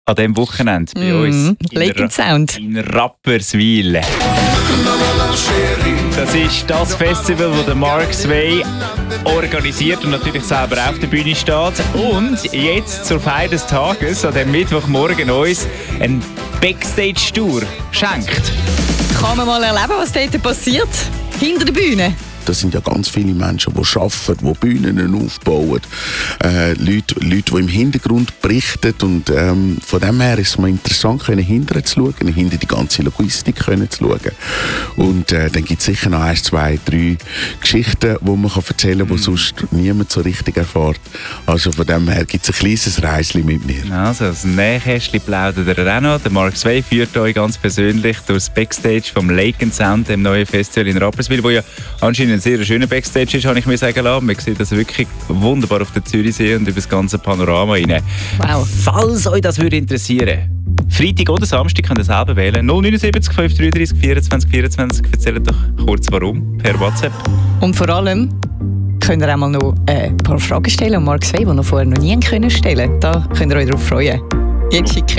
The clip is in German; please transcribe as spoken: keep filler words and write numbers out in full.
an diesem Wochenende bei mm, uns. Lake and Sound. In Rapperswil. Das ist das Festival, das der Mark Sway organisiert und natürlich selber auf der Bühne steht. Und jetzt zur Feier des Tages, an dem Mittwochmorgen, uns ein Backstage-Tour schenkt. Kann man mal erleben, was dort passiert? Hinter der Bühne? Das sind ja ganz viele Menschen, die arbeiten, die Bühnen aufbauen, äh, Leute, Leute, die im Hintergrund berichten. Und ähm, von dem her ist es mal interessant, hinterher zu schauen, hinter die ganze Logistik zu schauen. Und äh, dann gibt es sicher noch ein, zwei, drei Geschichten, die man kann erzählen kann, die sonst niemand so richtig erfährt. Also von dem her gibt es ein kleines Reisli mit mir. Also, das Nähkästchen plaudert er auch noch. Der Mark Sway führt euch ganz persönlich durchs Backstage vom Lake and Sound, dem neuen Festival in Rapperswil, wo ja anscheinend ein sehr schöner Backstage ist, habe ich mir sagen lassen. Man sieht das wirklich wunderbar auf der Zürichsee und über das ganze Panorama rein. Wow. Falls euch das würde interessieren, Freitag oder Samstag könnt ihr selber wählen. null neun sieben fünf drei drei vierundzwanzig vierundzwanzig. Erzählt doch kurz warum, per WhatsApp. Und vor allem könnt ihr auch mal noch ein paar Fragen stellen an Mark Sway, die ihr vorher noch nie stellen konnten. Da könnt ihr euch darauf freuen. Jetzt schicken.